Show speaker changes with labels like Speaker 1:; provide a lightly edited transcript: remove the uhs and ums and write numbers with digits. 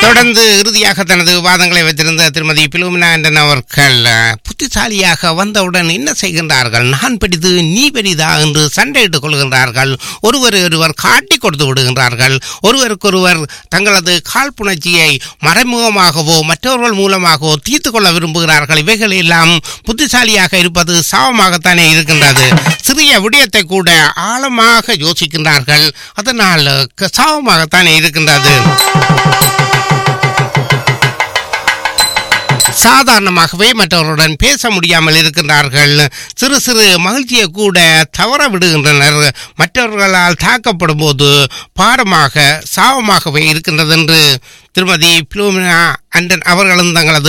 Speaker 1: தொடர்ந்து இறுதியாக தனது வாதங்களை வைத்திருந்த திருமதி பிலோமினா ஆண்டன் அவர்கள் புத்திசாலியாக வந்தவுடன் என்ன செய்கின்றார்கள், நான் பெரிது நீ பெரிதா என்று சண்டையிட்டுக் கொள்கின்றார்கள். ஒருவர் காட்டிக் கொடுத்து விடுகின்றார்கள். ஒருவருக்கொருவர் தங்களது காழ்ப்புணர்ச்சியை மறைமுகமாகவோ மற்றவர்கள் மூலமாகவோ தீர்த்து கொள்ள விரும்புகிறார்கள். இவைகள் எல்லாம் புத்திசாலியாக இருப்பது சாபமாகத்தானே இருக்கின்றது. சிறிய விடயத்தை கூட ஆழமாக யோசிக்கின்றார்கள். அதனால் சாபமாகத்தானே இருக்கின்றது. சாதாரணமாகவே மற்றவர்களுடன் பேச முடியாமல் இருக்கின்றார்கள். சிறு சிறு மகிழ்ச்சியை கூட தவற விடுகின்றனர். மற்றவர்களால் தாக்கப்படும் போது பாரமாக சாபமாகவே இருக்கின்றது என்று திருமதி பிலோமினா ஆண்டன் அவர்களும் தங்களது